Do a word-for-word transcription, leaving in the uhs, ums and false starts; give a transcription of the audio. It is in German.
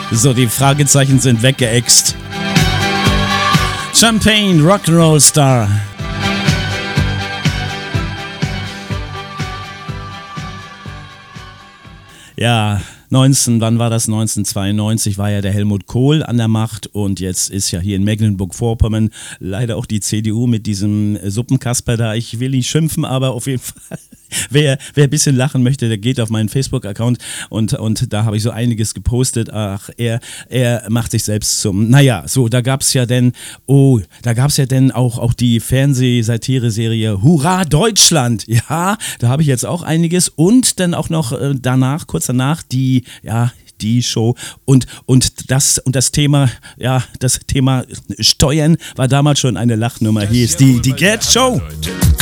So, die Fragezeichen sind weggeext. Champagne, Rock'n'Roll Star. Ja, neunzehn, wann war das? neunzehnhundertzweiundneunzig war ja der Helmut Kohl an der Macht und jetzt ist ja hier in Mecklenburg-Vorpommern leider auch die C D U mit diesem Suppenkasper da. Ich will nicht schimpfen, aber auf jeden Fall, wer, wer ein bisschen lachen möchte, der geht auf meinen Facebook-Account und, und da habe ich so einiges gepostet. Ach, er, er macht sich selbst zum, naja, so, da gab es ja denn, oh, da gab es ja denn auch, auch die Fernseh-Satire-Serie Hurra Deutschland. Ja, da habe ich jetzt auch einiges und dann auch noch äh, danach, kurz danach, die, ja, die Show und, und das und das Thema, ja, das Thema Steuern war damals schon eine Lachnummer. Hier ist die, die Get Show.